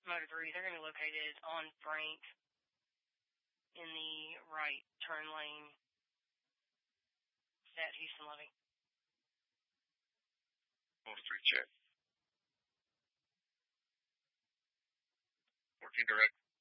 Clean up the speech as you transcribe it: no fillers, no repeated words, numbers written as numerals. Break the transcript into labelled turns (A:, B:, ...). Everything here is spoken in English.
A: Motor 3. They're going to be located on Frank in the right turn lane at Houston Levy.
B: Motor 3 check. 14 direct.